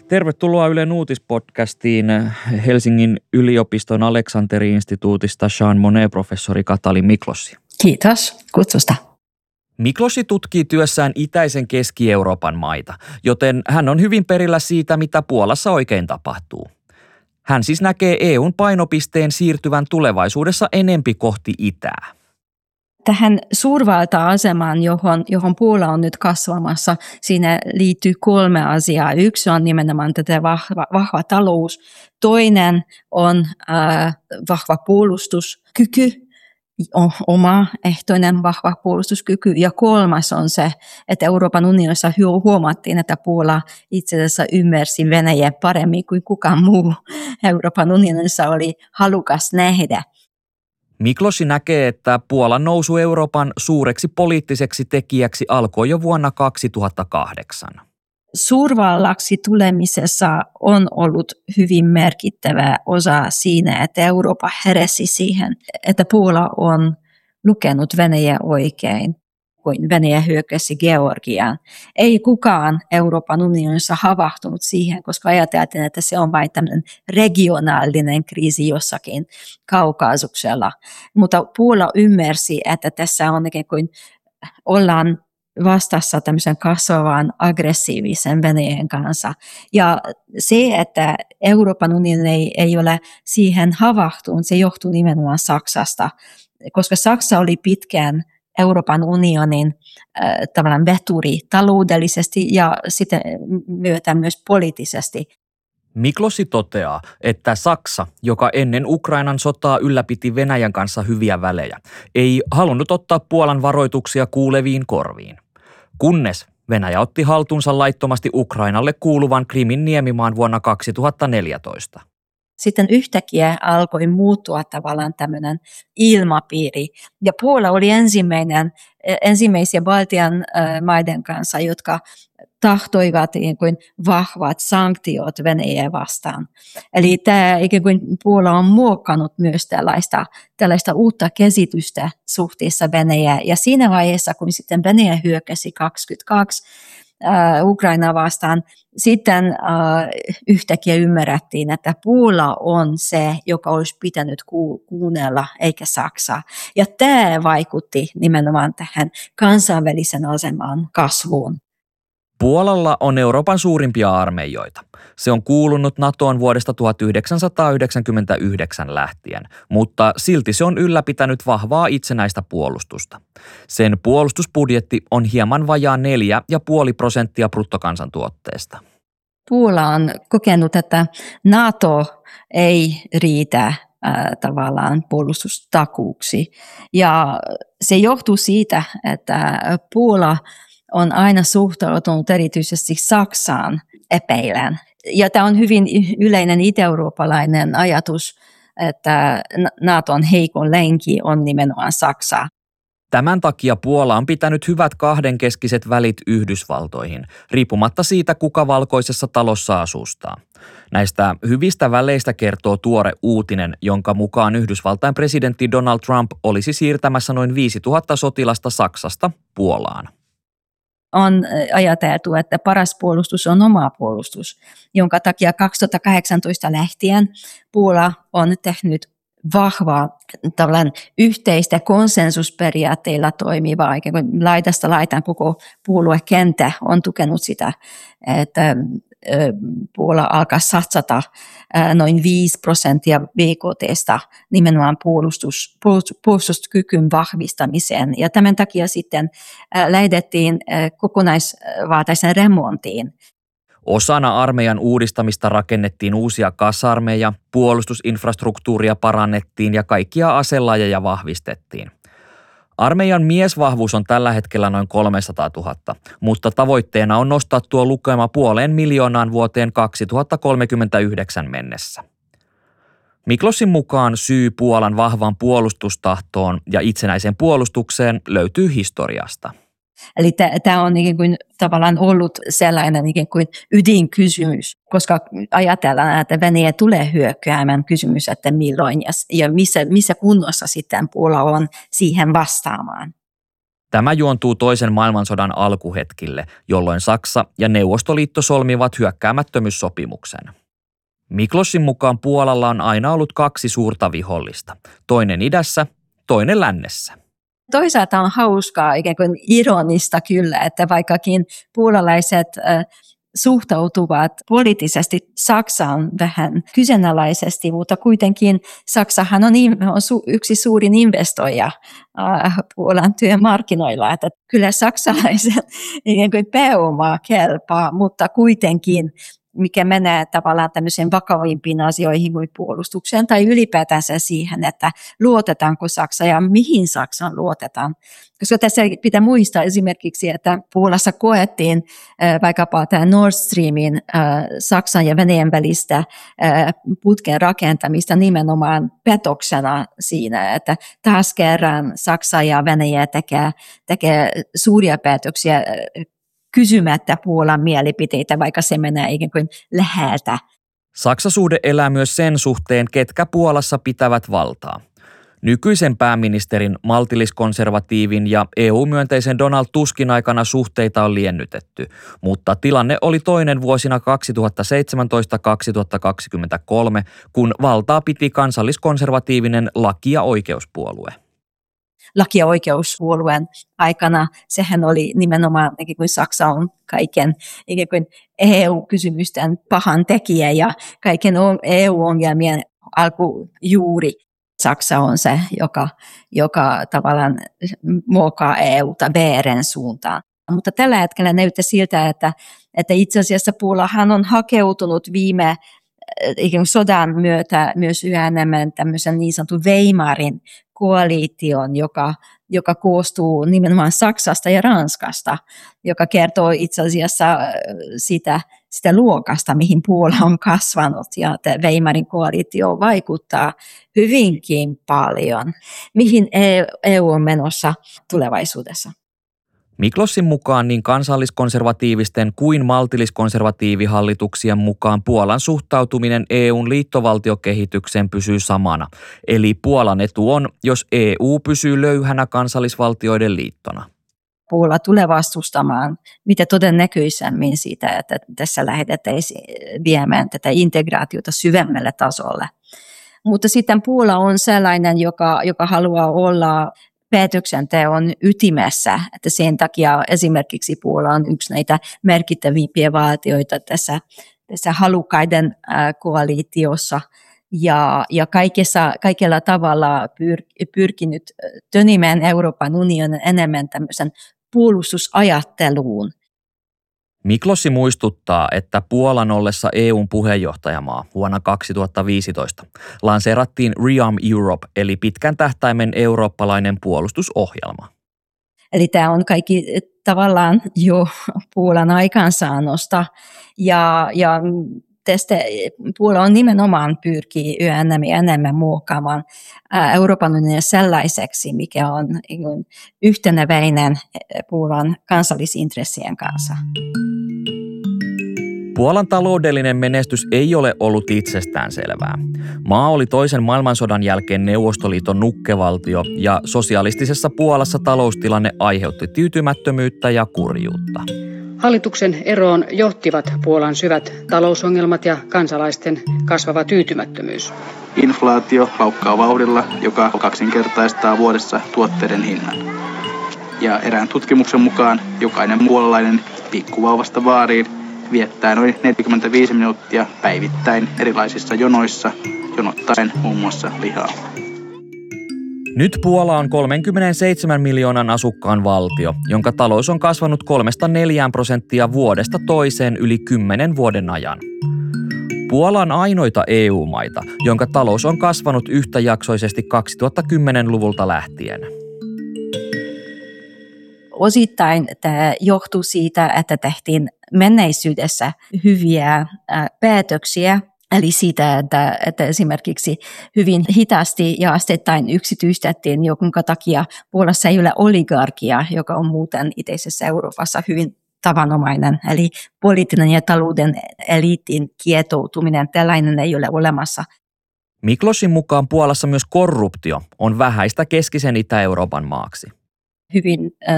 Tervetuloa Ylen uutispodcastiin Helsingin yliopiston Aleksanteri-instituutista Jean Monnet-professori Katalin Miklósi. Kiitos kutsusta. Miklósi tutkii työssään itäisen Keski-Euroopan maita, joten hän on hyvin perillä siitä, mitä Puolassa oikein tapahtuu. Hän siis näkee EUn painopisteen siirtyvän tulevaisuudessa enempi kohti itää. Tähän suurvalta-asemaan, johon Puola on nyt kasvamassa, siinä liittyy 3 asiaa. Yksi on nimenomaan tätä vahva talous, toinen on vahva puolustuskyky, omaehtoinen vahva puolustuskyky, ja 3 on se, että Euroopan unionissa huomattiin, että Puola itse asiassa ymmärsi Venäjää paremmin kuin kukaan muu Euroopan unionissa oli halukas nähdä. Miklósi näkee, että Puolan nousu Euroopan suureksi poliittiseksi tekijäksi alkoi jo vuonna 2008. Suurvallaksi tulemisessa on ollut hyvin merkittävä osa siinä, että Eurooppa heräsi siihen, että Puola on lukenut Venäjää oikein, kun Venäjä hyökkäsi Georgiaan. Ei kukaan Euroopan unionissa havahtunut siihen, koska ajateltiin, että se on vain tämmöinen regionaalinen kriisi jossakin Kaukasuksella. Mutta Puola ymmärsi, että tässä on ikään kuin ollaan vastassa tämmöisen kasvavan aggressiivisen Venäjän kanssa. Ja se, että Euroopan unioni ei ole siihen havahtunut, se johtuu nimenomaan Saksasta, koska Saksa oli pitkään Euroopan unionin tavallaan veturi taloudellisesti ja sitten myötä myös poliittisesti. Miklósi toteaa, että Saksa, joka ennen Ukrainan sotaa ylläpiti Venäjän kanssa hyviä välejä, ei halunnut ottaa Puolan varoituksia kuuleviin korviin. Kunnes Venäjä otti haltuunsa laittomasti Ukrainalle kuuluvan Krimin niemimaan vuonna 2014. Sitten yhtäkkiä alkoi muuttua tavallaan tämmöinen ilmapiiri. Ja Puola oli ensimmäisiä Baltian maiden kanssa, jotka tahtoivat ikään kuin vahvat sanktiot Venäjää vastaan. Eli tämä ikään kuin Puola on muokannut myös tällaista uutta käsitystä suhteessa Venäjään. Ja siinä vaiheessa, kun sitten Venäjä hyökkäsi 22 Ukraina vastaan, sitten yhtäkkiä ymmärrettiin, että Puola on se, joka olisi pitänyt kuunnella, eikä Saksa. Ja tämä vaikutti nimenomaan tähän kansainvälisen aseman kasvuun. Puolalla on Euroopan suurimpia armeijoita. Se on kuulunut NATOon vuodesta 1999 lähtien, mutta silti se on ylläpitänyt vahvaa itsenäistä puolustusta. Sen puolustusbudjetti on hieman vajaa 4,5% bruttokansantuotteesta. Puola on kokenut, että NATO ei riitä tavallaan puolustustakuuksi. Ja se johtuu siitä, että Puola on aina suhtautunut erityisesti Saksaan epäillen. Ja tämä on hyvin yleinen itä-eurooppalainen ajatus, että NATOn heikon lenki on nimenomaan Saksa. Tämän takia Puola on pitänyt hyvät kahdenkeskiset välit Yhdysvaltoihin, riippumatta siitä, kuka valkoisessa talossa asustaa. Näistä hyvistä väleistä kertoo tuore uutinen, jonka mukaan Yhdysvaltain presidentti Donald Trump olisi siirtämässä noin 5000 sotilasta Saksasta Puolaan. On ajateltu, että paras puolustus on oma puolustus, jonka takia 2018 lähtien Puola on tehnyt vahvaa tavallaan yhteistä konsensusperiaatteilla toimivaa, ikään kuin laidasta laitaan koko puoluekenttä on tukenut sitä, että Puola alkaa satsata noin 5% BKT:sta nimenomaan puolustuskykyn vahvistamiseen. Ja tämän takia sitten lähdettiin kokonaisvaltaisen remonttiin. Osana armeijan uudistamista rakennettiin uusia kasarmeja, puolustusinfrastruktuuria parannettiin ja kaikkia aselajeja vahvistettiin. Armeijan miesvahvuus on tällä hetkellä noin 300 000, mutta tavoitteena on nostaa tuo lukema 500,000 vuoteen 2039 mennessä. Miklósin mukaan syy Puolan vahvan puolustustahtoon ja itsenäiseen puolustukseen löytyy historiasta. Eli tämä on ikään kuin tavallaan ollut sellainen ikään kuin ydinkysymys, koska ajatellaan, että Venäjä tulee hyökkäämään kysymys, että milloin ja missä kunnossa sitten Puola on siihen vastaamaan. Tämä juontuu toisen maailmansodan alkuhetkille, jolloin Saksa ja Neuvostoliitto solmivat hyökkäämättömyyssopimuksen. Miklósin mukaan Puolalla on aina ollut kaksi suurta vihollista, toinen idässä, toinen lännessä. Toisaalta on hauskaa, ikään kuin ironista kyllä, että vaikkakin puolalaiset suhtautuvat poliittisesti Saksaan vähän kyseenalaisesti, mutta kuitenkin Saksahan on yksi suurin investoija Puolan työmarkkinoilla, että kyllä saksalaisen ikään kuin pääoma kelpaa, mutta kuitenkin mikä menee tavallaan tämmöisiin vakavimpiin asioihin kuin puolustukseen tai ylipäätänsä siihen, että luotetaanko Saksa ja mihin Saksaan luotetaan. Koska tässä pitää muistaa esimerkiksi, että Puolassa koettiin vaikkapa tämä Nord Streamin Saksan ja Venäjän välistä putken rakentamista nimenomaan petoksena siinä, että taas kerran Saksa ja Venäjä tekee suuria päätöksiä kysymättä Puolan mielipiteitä, vaikka se menee ikään kuin läheltä. Saksa-suhde elää myös sen suhteen, ketkä Puolassa pitävät valtaa. Nykyisen pääministerin, maltilliskonservatiivin ja EU-myönteisen Donald Tuskin aikana suhteita on liennytetty, mutta tilanne oli toinen vuosina 2017-2023, kun valtaa piti kansalliskonservatiivinen Laki- ja oikeuspuolue. Laki- ja oikeuspuolueen aikana sehän oli nimenomaan, ikään kuin Saksa on kaiken ikään kuin EU-kysymysten pahan tekijä ja kaiken EU-ongelmien alkujuuri. Saksa on se, joka tavallaan muokkaa EUta väärän suuntaan. Mutta tällä hetkellä näyttää siltä, että itse asiassa Puolahan on hakeutunut viime ikään kuin sodan myötä myös yhä enemmän tämmöisen niin sanotun Weimarin koalition, joka koostuu nimenomaan Saksasta ja Ranskasta, joka kertoo itse asiassa sitä luokasta, mihin Puola on kasvanut. Ja Weimarin koalitio vaikuttaa hyvinkin paljon, mihin EU on menossa tulevaisuudessa. Miklósin mukaan niin kansalliskonservatiivisten kuin maltilliskonservatiivihallituksien mukaan Puolan suhtautuminen EUn liittovaltiokehitykseen pysyy samana. Eli Puolan etu on, jos EU pysyy löyhänä kansallisvaltioiden liittona. Puola tulee vastustamaan mitä todennäköisemmin sitä, että tässä lähdetään viemään tätä integraatiota syvemmälle tasolle. Mutta sitten Puola on sellainen, joka haluaa olla päätöksenteon ytimessä, että sen takia esimerkiksi Puola on yksi näitä merkittävimpiä valtioita tässä halukkaiden koalitiossa ja kaikella tavalla pyrkinyt tönimään Euroopan unionin enemmän tämmöisen puolustusajatteluun. Miklósi muistuttaa, että Puolan ollessa EUn puheenjohtajamaa vuonna 2015 lanseerattiin ReArm Europe eli pitkän tähtäimen eurooppalainen puolustusohjelma. Eli tämä on kaikki tavallaan jo Puolan aikaansaannosta ja tästä Puola on nimenomaan pyrkii yhä enemmän muokkaamaan Euroopan unionin sellaiseksi, mikä on yhteneväinen Puolan kansallisintressien kanssa. Puolan taloudellinen menestys ei ole ollut itsestäänselvää. Maa oli toisen maailmansodan jälkeen Neuvostoliiton nukkevaltio ja sosialistisessa Puolassa taloustilanne aiheutti tyytymättömyyttä ja kurjuutta. Hallituksen eroon johtivat Puolan syvät talousongelmat ja kansalaisten kasvava tyytymättömyys. Inflaatio laukkaa vauhdilla, joka kaksinkertaistaa vuodessa tuotteiden hinnan. Ja erään tutkimuksen mukaan jokainen puolalainen pikkuvauvasta vaariin viettää noin 45 minuuttia päivittäin erilaisissa jonoissa, jonottaen muun muassa lihaa. Nyt Puola on 37 miljoonan asukkaan valtio, jonka talous on kasvanut 3-4% vuodesta toiseen yli 10 vuoden ajan. Puola on ainoita EU-maita, jonka talous on kasvanut yhtäjaksoisesti 2010-luvulta lähtien. Osittain tämä johtuu siitä, että tehtiin menneisyydessä hyviä päätöksiä, eli siitä, että esimerkiksi hyvin hitaasti ja asteittain yksityistettiin, jonka takia Puolassa ei ole oligarkia, joka on muuten itäisessä Euroopassa hyvin tavanomainen. Eli poliittinen ja talouden eliitin kietoutuminen, tällainen ei ole olemassa. Miklósin mukaan Puolassa myös korruptio on vähäistä keskisen Itä-Euroopan maaksi. Hyvin